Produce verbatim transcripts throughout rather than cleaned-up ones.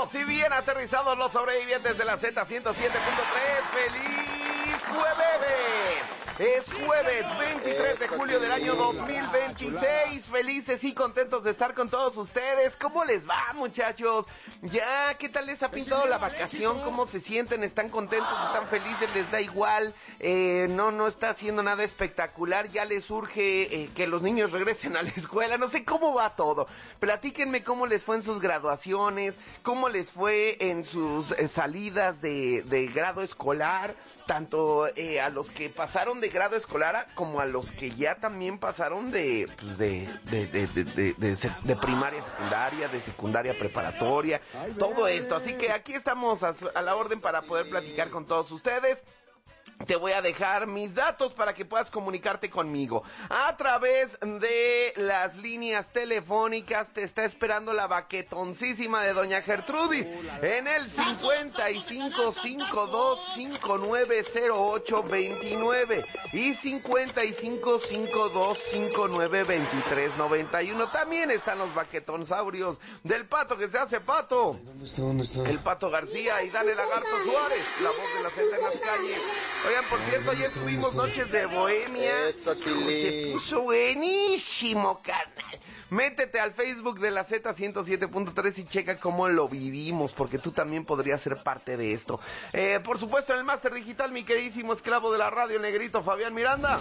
Vivos y bien aterrizados los sobrevivientes de la Z ciento siete punto tres. ¡Feliz jueves! Es jueves veintitrés de julio del año dos mil veintiséis. Felices y contentos de estar con todos ustedes. ¿Cómo les va, muchachos? Ya, ¿qué tal les ha pintado la vacación? ¿Cómo se sienten? ¿Están contentos? ¿Están felices? ¿Les da igual? Eh, no, no está haciendo nada espectacular. Ya les urge eh, que los niños regresen a la escuela. No sé cómo va todo. Platíquenme cómo les fue en sus graduaciones, cómo les fue en sus eh, salidas de, de grado escolar, tanto eh, a los que pasaron de grado escolar como a los que ya también pasaron de pues de de de de, de, de, de primaria secundaria, de secundaria preparatoria, todo esto. Así que aquí estamos a, a la orden para poder platicar con todos ustedes. Te voy a dejar mis datos para que puedas comunicarte conmigo. A través de las líneas telefónicas te está esperando la baquetoncísima de doña Gertrudis en el cincuenta y cinco cincuenta y dos cincuenta y nueve cero ocho veintinueve y cincuenta y cinco cincuenta y dos cincuenta y nueve veintitrés noventa y uno. También están los baquetonsaurios del pato que se hace pato. ¿Dónde está? ¿Dónde está? El Pato García y Dale Lagarto Suárez, la voz de la gente en las calles. Oigan, por cierto, ayer tuvimos Noches de Bohemia. Eso, Se puso buenísimo, carnal. Métete al Facebook de la Z ciento siete punto tres y checa cómo lo vivimos, porque tú también podrías ser parte de esto. Eh, por supuesto, en el Máster Digital, mi queridísimo esclavo de la radio, negrito Fabián Miranda.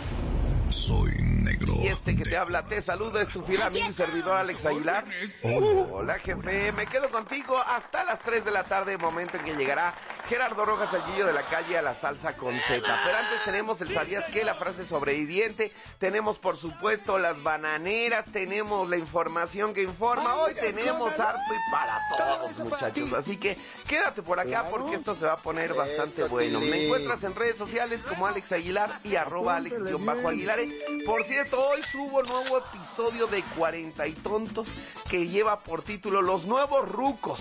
Soy negro. Y este que te habla, te saluda, es tu fiel amigo y servidor Alex Aguilar. Hola. Hola, jefe, me quedo contigo hasta las tres de la tarde, momento en que llegará Gerardo Rojas Salguillo de la calle a la salsa con Z. Pero antes tenemos el ¿sabías qué? La frase sobreviviente, tenemos por supuesto las bananeras, tenemos la información que informa, hoy tenemos harto y para todos, muchachos. Así que quédate por acá porque esto se va a poner bastante bueno. Me encuentras en redes sociales como Alex Aguilar y arroba Alex-Aguilar. Por cierto, hoy subo nuevo episodio de cuarenta y tontos que lleva por título Los Nuevos Rucos.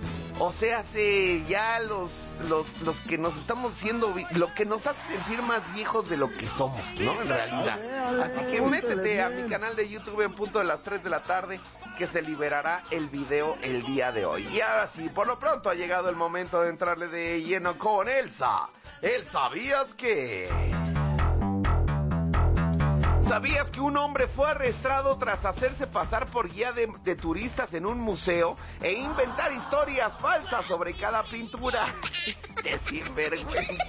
O sea, se ya los, los, los que nos estamos haciendo, lo que nos hace sentir más viejos de lo que somos, ¿no? En realidad. Así que métete a mi canal de YouTube en punto de las tres de la tarde, que se liberará el video el día de hoy. Y ahora sí, por lo pronto ha llegado el momento de entrarle de lleno con Elsa. ¿El sabías qué? ¿Sabías que un hombre fue arrestado tras hacerse pasar por guía de, de turistas en un museo e inventar historias falsas sobre cada pintura? ¡Qué sinvergüenza!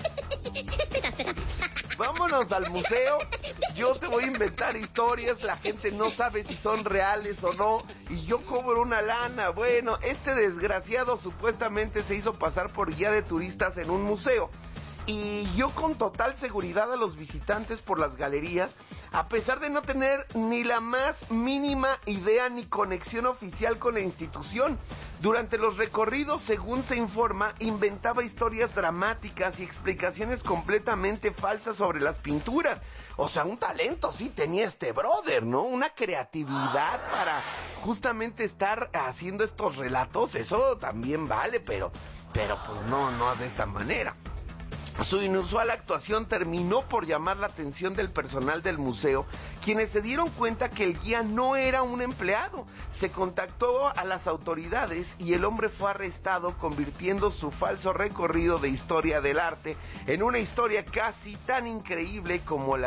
Vámonos al museo, yo te voy a inventar historias, la gente no sabe si son reales o no, y yo cobro una lana. Bueno, este desgraciado supuestamente se hizo pasar por guía de turistas en un museo, y yo con total seguridad a los visitantes por las galerías, a pesar de no tener ni la más mínima idea ni conexión oficial con la institución. Durante los recorridos, según se informa, inventaba historias dramáticas y explicaciones completamente falsas sobre las pinturas. O sea, un talento sí tenía este brother, ¿no? Una creatividad para justamente estar haciendo estos relatos, eso también vale, pero, pero pues no, no de esta manera. Su inusual actuación terminó por llamar la atención del personal del museo, quienes se dieron cuenta que el guía no era un empleado. Se contactó a las autoridades y el hombre fue arrestado, convirtiendo su falso recorrido de historia del arte en una historia casi tan increíble como la